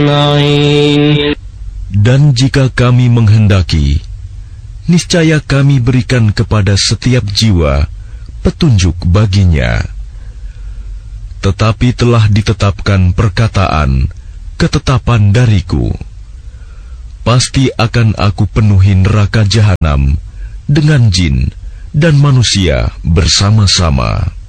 Dan jika kami menghendaki, niscaya kami berikan kepada setiap jiwa petunjuk baginya. Tetapi telah ditetapkan perkataan, ketetapan dariku, pasti akan aku penuhi neraka jahanam dengan jin dan manusia bersama-sama.